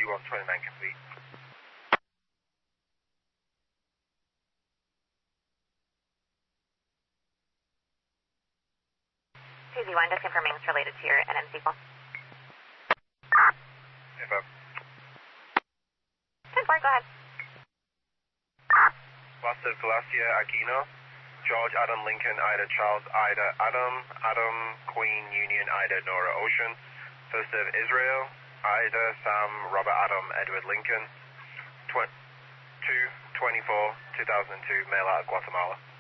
G129 complete. TZ1, just confirming it's related to your NMC call. Info. 10-4, go ahead. Vastev Glacier Aquino, George Adam Lincoln, Ida Charles, Ida Adam, Adam Queen Union, Ida Nora Ocean, First of Israel, Ida Sam Robert Adam Edward Lincoln, 224 2002, mail out of Guatemala.